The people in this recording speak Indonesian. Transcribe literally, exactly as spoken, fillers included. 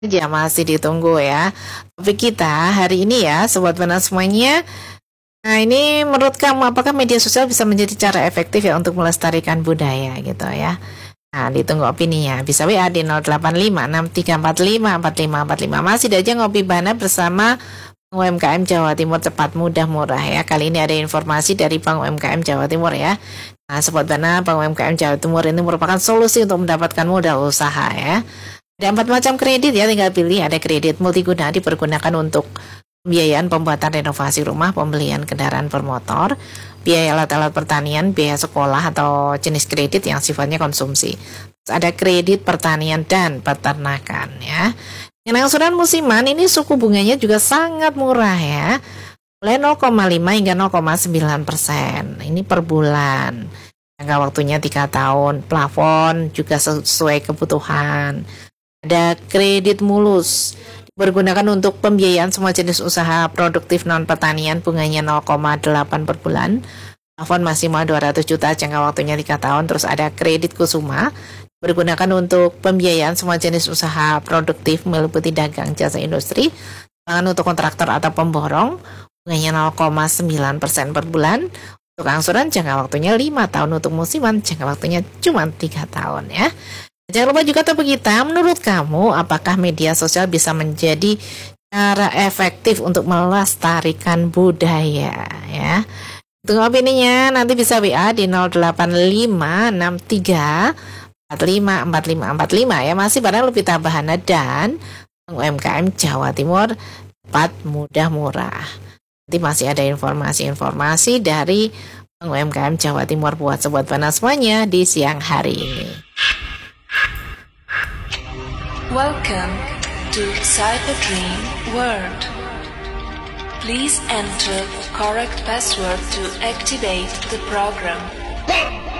Ya masih ditunggu ya. Topik kita hari ini ya, Sobat Bana semuanya. Nah ini menurut kamu apakah media sosial bisa menjadi cara efektif ya untuk melestarikan budaya gitu ya? Nah ditunggu opininya. Bisa W A di nol delapan lima enam tiga empat lima empat lima empat lima. Masih aja ngopi Bana bersama U M K M Jawa Timur cepat mudah murah ya. Kali ini ada informasi dari Bank U M K M Jawa Timur ya. Nah Sobat Bana, Bank U M K M Jawa Timur ini merupakan solusi untuk mendapatkan modal usaha ya. Ada empat macam kredit ya, tinggal pilih. Ada kredit multiguna dipergunakan untuk pembiayaan pembuatan renovasi rumah, pembelian kendaraan bermotor, biaya alat-alat pertanian, biaya sekolah atau jenis kredit yang sifatnya konsumsi. Terus ada kredit pertanian dan peternakan ya. Yang angsuran musiman ini suku bunganya juga sangat murah ya. Mulai nol koma lima hingga nol koma sembilan persen. Ini per bulan. Jangka waktunya tiga tahun. Plafon juga sesuai kebutuhan. Ada kredit mulus bergunakan untuk pembiayaan semua jenis usaha produktif non pertanian, bunganya nol koma delapan per bulan. Plafon maksimal dua ratus juta, jangka waktunya tiga tahun. Terus ada kredit kusuma bergunakan untuk pembiayaan semua jenis usaha produktif meliputi dagang, jasa industri, pangan untuk kontraktor atau pemborong, bunganya nol koma sembilan persen per bulan. Untuk angsuran jangka waktunya lima tahun, untuk musiman jangka waktunya cuma tiga tahun ya. Jangan lupa juga topik kita, menurut kamu apakah media sosial bisa menjadi cara efektif untuk melestarikan budaya ya? Tunggu opininya, nanti bisa W A di nol delapan lima enam tiga empat lima empat lima empat lima ya. Masih pada Lupita Bahana dan U M K M Jawa Timur cepat mudah murah. Nanti masih ada informasi-informasi dari U M K M Jawa Timur buat Sobat Bana semuanya di siang hari ini. Welcome to Cyber-Dream World. Please enter correct password to activate the program.